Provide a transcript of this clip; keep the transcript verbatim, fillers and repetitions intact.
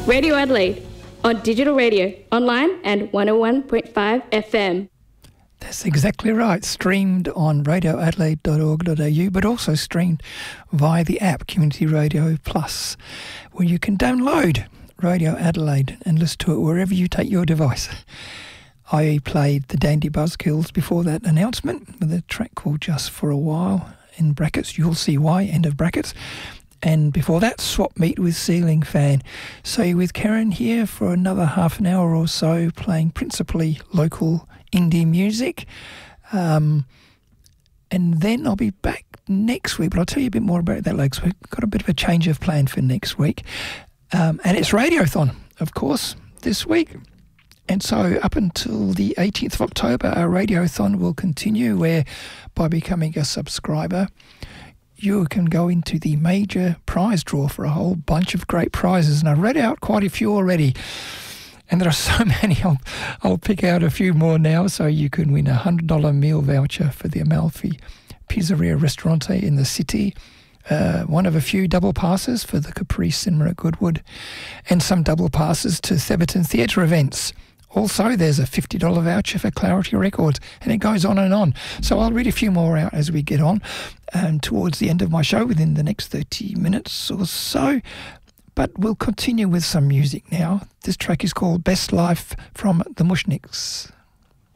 Radio Adelaide, on digital radio, online and one oh one point five F M. That's exactly right. Streamed on radio adelaide dot org dot a u, but also streamed via the app Community Radio Plus, where you can download Radio Adelaide and listen to it wherever you take your device. I played the Dandy Buzzkills before that announcement with a track called Just for a While, in brackets, you'll see why, end of brackets. And before that, Swap Meet with Ceiling Fan. So you're with Karen here for another half an hour or so, playing principally local indie music. Um, and then I'll be back next week, but I'll tell you a bit more about that later. We've got a bit of a change of plan for next week. Um, and it's Radiothon, of course, this week. And so up until the eighteenth of October, our Radiothon will continue, where by becoming a subscriber, you can go into the major prize draw for a whole bunch of great prizes. And I read out quite a few already, and there are so many. I'll, I'll pick out a few more now. So you can win a one hundred dollars meal voucher for the Amalfi Pizzeria Ristorante in the city, uh, one of a few double passes for the Capri Cinema at Goodwood, and some double passes to Theberton Theatre events. Also, there's a fifty dollars voucher for Clarity Records, and it goes on and on. So I'll read a few more out as we get on, and towards the end of my show, within the next thirty minutes or so. But we'll continue with some music now. This track is called Best Life from the Mushniks.